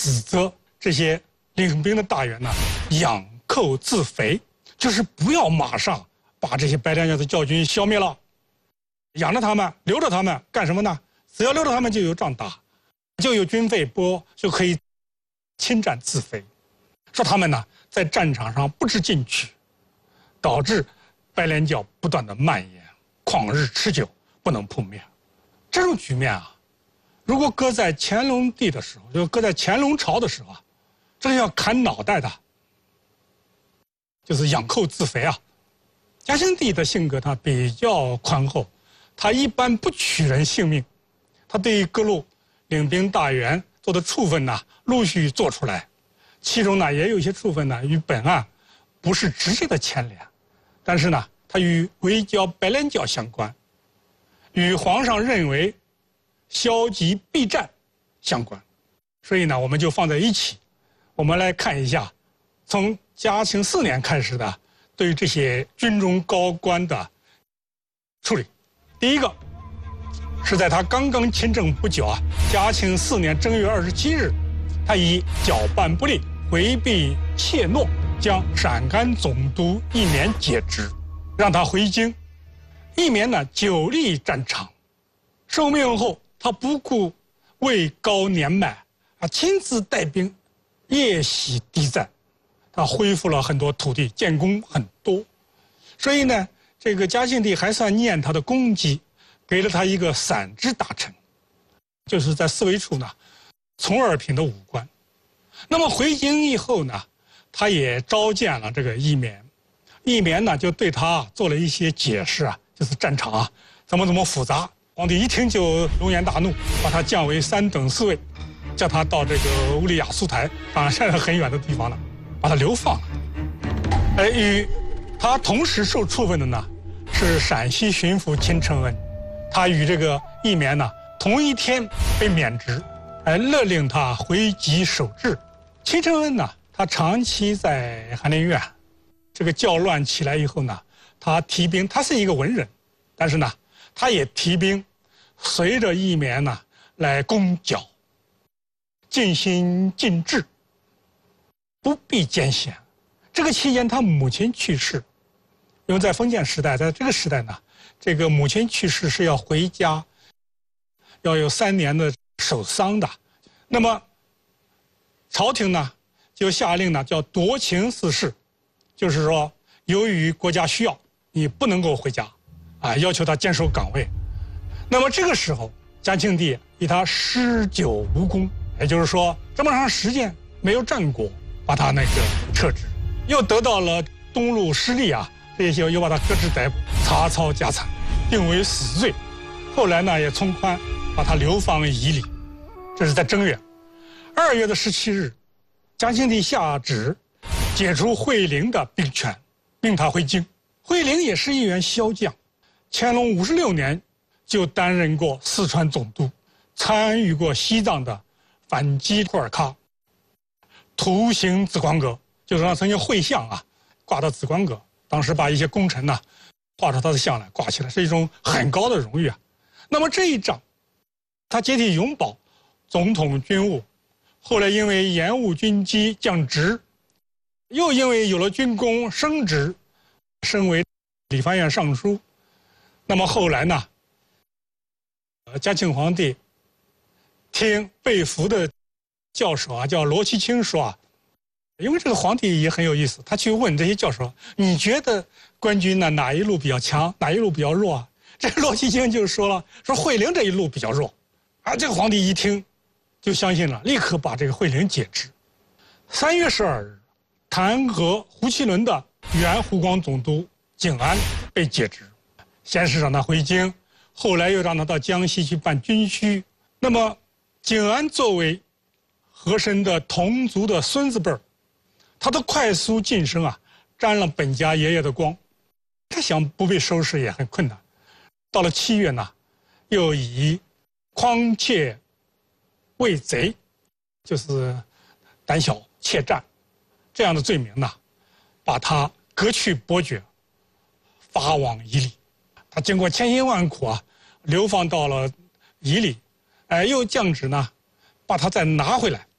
指责这些领兵的大员呢养寇自肥，就是不要马上把这些白莲教的教军消灭了，养着他们，留着他们干什么呢？只要留着他们就有仗打，就有军费拨，就可以侵占自肥。说他们呢在战场上不知进取，导致白莲教不断的蔓延，旷日持久，不能扑灭。这种局面啊，如果搁在乾隆帝的时候，就搁在乾隆朝的时候啊，这个要砍脑袋的，就是养寇自肥啊。嘉庆帝的性格他比较宽厚，他一般不取人性命，他对各路领兵大员做的处分呢，陆续做出来，其中呢也有一些处分呢与本案不是直接的牵连，但是呢它与围剿白莲教相关，与皇上认为消极避战相关，所以呢我们就放在一起，我们来看一下从嘉庆4年开始的对于这些军中高官的处理。第一个是在他刚刚亲政不久啊，嘉庆4年正月27日，他以搅拌不力、回避怯懦，将陕甘总督一绵解职，让他回京。一绵呢久历战场，受命后他不顾位高年迈啊，亲自带兵夜袭敌占，他恢复了很多土地，建功很多。所以呢，这个嘉庆帝还算念他的功绩，给了他一个散知大臣，就是在侍卫处呢从二品的武官。那么回京以后呢，他也召见了这个一绵，一绵呢就对他做了一些解释啊，就是战场啊怎么复杂。皇帝一听就龙颜大怒，把他降为3等侍卫，叫他到这个乌里雅苏台，当然现在很远的地方了，把他流放了。与他同时受处分的呢是陕西巡抚秦承恩，他与这个一绵呢同一天被免职，勒令他回籍守制。秦承恩呢，他长期在翰林院，这个教乱起来以后呢，他提兵，他是一个文人，但是呢，他也提兵，随着一绵呢来攻剿，尽心尽智，不避艰险。这个期间，他母亲去世。因为在封建时代，在这个时代呢，这个母亲去世是要回家，要有3年的守丧的。那么，朝廷呢就下令呢叫夺情四世，就是说由于国家需要，你不能够回家，啊，要求他坚守岗位。那么这个时候，嘉庆帝以他施久无功，也就是说这么长时间没有战果，把他那个撤职，又得到了东路失利啊。这些又把他革职逮捕，查抄家产，定为死罪。后来呢，也从宽把他流放伊犁。这是在正月。2月17日，嘉庆帝下旨解除惠陵的兵权，命他回京。惠陵也是一员骁将，乾隆56年就担任过四川总督，参与过西藏的反击库尔喀、图形紫光阁，就是让曾经绘像啊挂到紫光阁。当时把一些功臣呢画出他的像来挂起来，是一种很高的荣誉啊。那么这一仗，他接替永保总统军务，后来因为延误军机降职，又因为有了军功升职，升为理法院尚书。那么后来呢，嘉庆皇帝听被俘的教授啊叫罗其清说啊。因为这个皇帝也很有意思，他去问这些教授：“你觉得官军呢哪一路比较强，哪一路比较弱啊？”这罗其清就说了：“说惠陵这一路比较弱。”啊，这个皇帝一听，就相信了，立刻把这个惠陵解职。3月12日，弹劾胡其伦的原湖广总督景安被解职，先是让他回京，后来又让他到江西去办军需。那么，景安作为和珅的同族的孙子辈儿。他的快速晋升啊，沾了本家爷爷的光，他想不被收拾也很困难。到了7月呢，又以匡窃畏贼，就是胆小怯战这样的罪名呢，把他革去伯爵，发往伊犁。他经过千辛万苦啊，流放到了伊犁，又降旨呢，把他再拿回来。